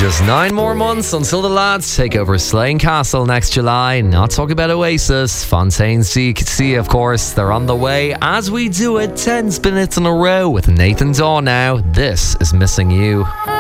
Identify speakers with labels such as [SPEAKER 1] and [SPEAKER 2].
[SPEAKER 1] Just 9 more months until the lads take over Slane Castle next July. Not talking about Oasis, Fontaine C, of course. They're on the way as we do it 10 minutes in a row with Nathan Dawe now. This is Missing You.